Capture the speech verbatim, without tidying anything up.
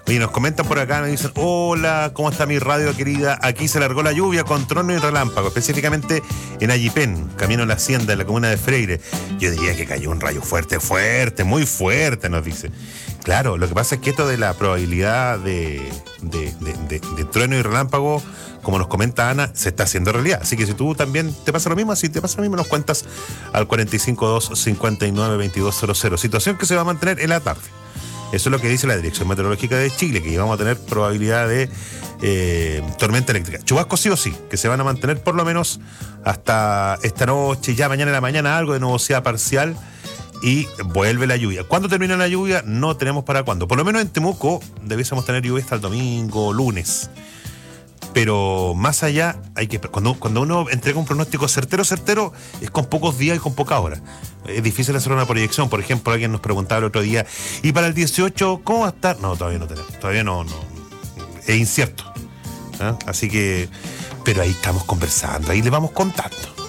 Oye, nos comentan por acá, nos dicen, hola, ¿cómo está mi radio querida? Aquí se largó la lluvia con trueno y relámpago, específicamente en Ayipén, camino a la hacienda, en la comuna de Freire. Yo diría que cayó un rayo fuerte, fuerte, muy fuerte, nos dice. Claro, lo que pasa es que esto de la probabilidad de, de, de, de, de trueno y relámpago, como nos comenta Ana, se está haciendo realidad. Así que si tú también te pasa lo mismo, si te pasa lo mismo, nos cuentas al cuatro cinco dos, cinco nueve, veintidós cero cero. Situación que se va a mantener en la tarde. Eso es lo que dice la Dirección Meteorológica de Chile, que vamos a tener probabilidad de eh, tormenta eléctrica. Chubascos sí o sí, que se van a mantener por lo menos hasta esta noche, ya mañana en la mañana algo de nubosidad parcial y vuelve la lluvia. ¿Cuándo termina la lluvia? No tenemos para cuándo. Por lo menos en Temuco debiésemos tener lluvia hasta el domingo, lunes. Pero más allá, hay que cuando, cuando uno entrega un pronóstico certero, certero, es con pocos días y con poca hora. Es difícil hacer una proyección. Por ejemplo, alguien nos preguntaba el otro día, ¿y para el dieciocho cómo va a estar? No, todavía no tenemos. Todavía no, no. Es incierto. ¿Ah? Así que, pero ahí estamos conversando, ahí le vamos contando.